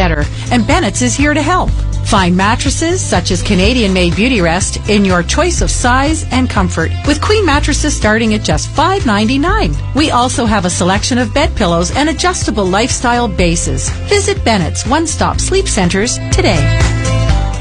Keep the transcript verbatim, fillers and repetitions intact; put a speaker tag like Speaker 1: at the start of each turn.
Speaker 1: better, and Bennett's is here to help. Find mattresses such as Canadian-made Beauty Rest in your choice of size and comfort, with queen mattresses starting at just five ninety-nine. We also have a selection of bed pillows and adjustable lifestyle bases. Visit Bennett's One Stop Sleep Centers today.